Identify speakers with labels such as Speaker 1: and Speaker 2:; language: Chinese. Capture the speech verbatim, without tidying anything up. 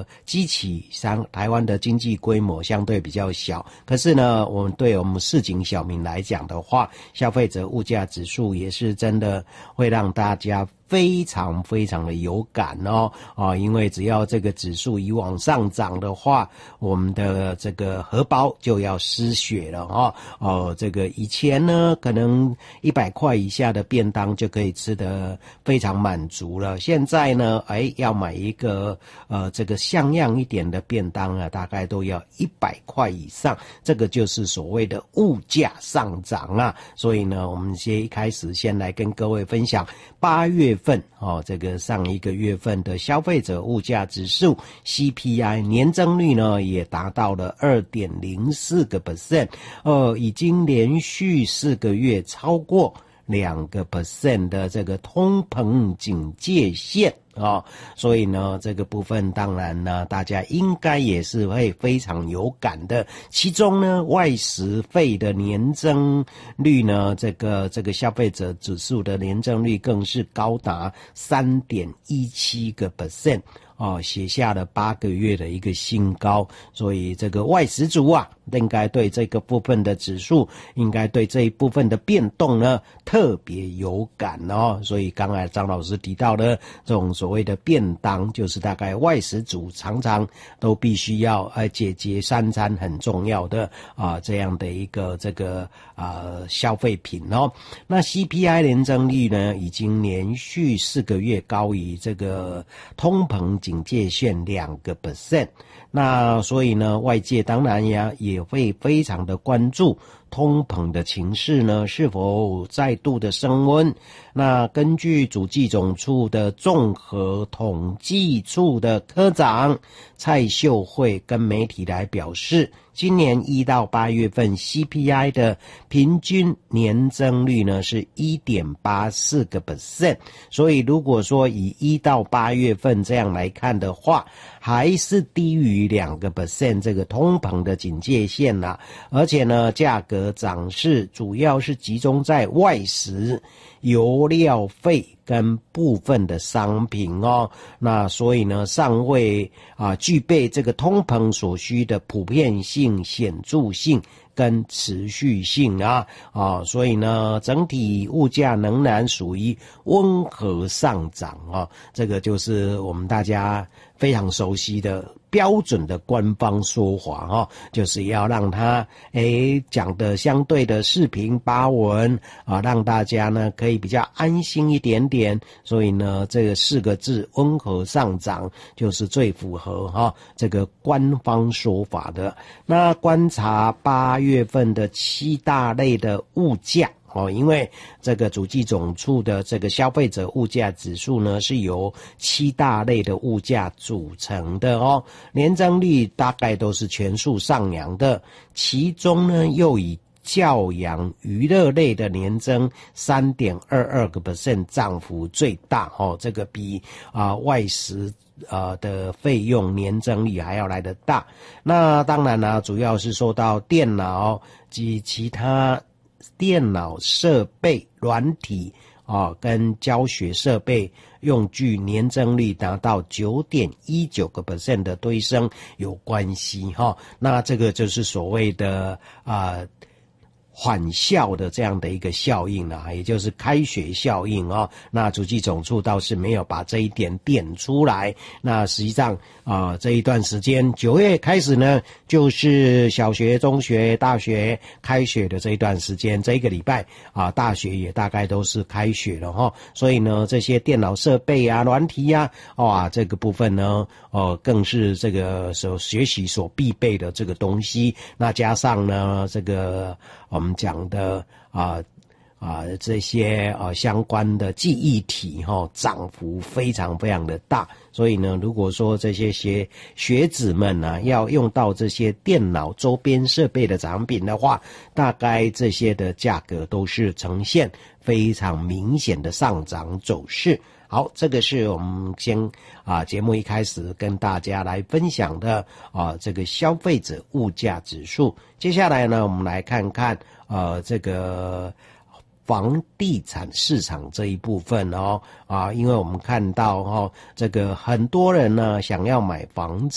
Speaker 1: 激起相台湾的经济规模相对比较小，可是呢，我们对我们市井小民来讲的话，消费者物价指数也是真的会让大家非常非常的有感哦啊，因为只要这个指数一往上涨的话，我们的这个荷包就要失血了哦哦，这个以前呢，可能一百块以下的便当就可以吃得非常满足了，现在呢，哎，要买一个呃这个像样一点的便当啊，大概都要一百块以上，这个就是所谓的物价上涨啊。所以呢，我们先一开始先来跟各位分享八月份哦，这个上一个月份的消费者物价指数 C P I 年增率呢也达到了 二点零四个 percent， 呃，已经连续四个月超过两个 percent 的这个通膨警戒线哦，所以呢，这个部分当然呢，大家应该也是会非常有感的。其中呢，外食费的年增率呢，这个这个消费者指数的年增率更是高达 三点一七个 percent。哦，写下了八个月的一个新高，所以这个外食族啊，应该对这个部分的指数，应该对这一部分的变动呢，特别有感哦。所以刚才张老师提到的这种所谓的便当，就是大概外食族常常都必须要呃解决三餐很重要的啊这样的一个这个啊消费品哦。那 C P I 年增率呢，已经连续四个月高于这个通膨警戒线两个 percent， 那所以呢，外界当然呀也会非常的关注通膨的情势呢是否再度的升温。那根据主计总处的综合统计处的科长蔡秀慧跟媒体来表示，今年一到八月份 C P I 的平均年增率呢是 一点八四个 percent， 所以如果说以一到八月份这样来看的话，还是低于两个 percent 这个通膨的警戒线啦、啊。而且呢，价格涨势主要是集中在外食、油料费跟部分的商品哦。那所以呢，尚未啊具备这个通膨所需的普遍性、显著性跟持续性啊啊，所以呢，整体物价仍然属于温和上涨啊，这个就是我们大家非常熟悉的标准的官方说法哈，就是要让它诶讲的相对的四平八稳啊，让大家呢可以比较安心一点点。所以呢，这个四个字温和上涨就是最符合哈这个官方说法的。那观察八月份的七大类的物价。哦，因为这个主计总处的这个消费者物价指数呢，是由七大类的物价组成的哦，年增率大概都是全数上扬的，其中呢又以教养娱乐类的年增 三点二二个 percent 涨幅最大哦，这个比啊、呃、外食呃的费用年增率还要来得大。那当然啦，主要是受到电脑及其他电脑设备、软体啊，跟教学设备用具年增率达到 九点一九个 percent 的推升有关系哈。那这个就是所谓的啊返校的这样的一个效应啦、啊，也就是开学效应哦。那主计总处倒是没有把这一点点出来。那实际上啊、呃，这一段时间九月开始呢，就是小学、中学、大学开学的这一段时间，这一个礼拜啊，大学也大概都是开学了哈。所以呢，这些电脑设备啊、软体啊，哇，这个部分呢，哦、呃，更是这个所学习所必备的这个东西。那加上呢，这个我们讲的啊啊这些啊相关的记忆体哈、哦，涨幅非常非常的大。所以呢，如果说这些学学子们呢、啊、要用到这些电脑周边设备的产品的话，大概这些的价格都是呈现非常明显的上涨走势。好，这个是我们先啊节目一开始跟大家来分享的啊这个消费者物价指数。接下来呢，我们来看看呃这个房地产市场这一部分哦啊，因为我们看到哦这个很多人呢想要买房子。